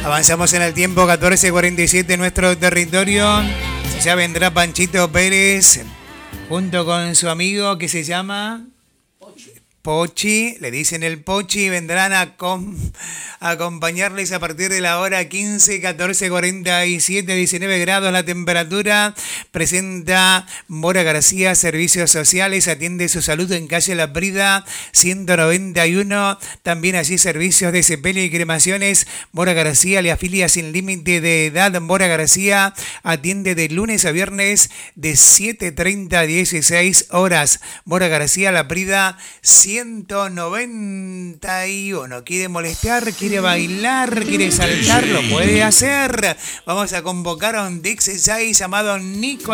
Avanzamos en el tiempo, 14:47 en nuestro territorio. Ya vendrá Panchito Pérez junto con su amigo que se llama Pochi, le dicen el Pochi, vendrán a acompañarles a partir de la hora 15, 14:47, 19 grados la temperatura. Presenta Mora García Servicios Sociales, atiende su salud en calle La Brida 191. También allí servicios de sepelio y cremaciones. Mora García le afilia sin límite de edad. Mora García atiende de lunes a viernes de 7:30 a 16 horas. Mora García La Brida 191. ¿Quiere molestar? ¿Quiere bailar? ¿Quiere saltar? Lo puede hacer. Vamos a convocar a un DJ llamado Nicolás.